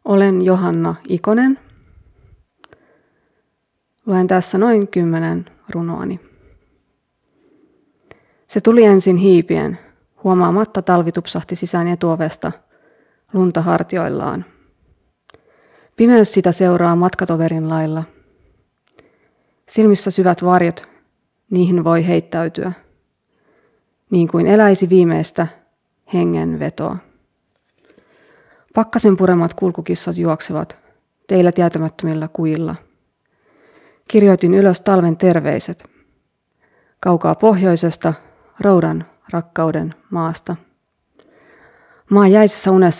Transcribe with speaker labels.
Speaker 1: Olen Johanna Ikonen. Luen tässä noin 10 runoani. Se tuli ensin hiipien. Huomaamatta talvi tupsahti sisään etuovesta, lunta hartioillaan. Pimeys sitä seuraa matkatoverin lailla. Silmissä syvät varjot, niihin voi heittäytyä. Niin kuin eläisi viimeistä hengenvetoa. Pakkasen puremat kulkukissat juoksevat teillä tietämättömillä kujilla. Kirjoitin ylös talven terveiset. Kaukaa pohjoisesta, roudan rakkauden maasta. Maa jäisessä unessa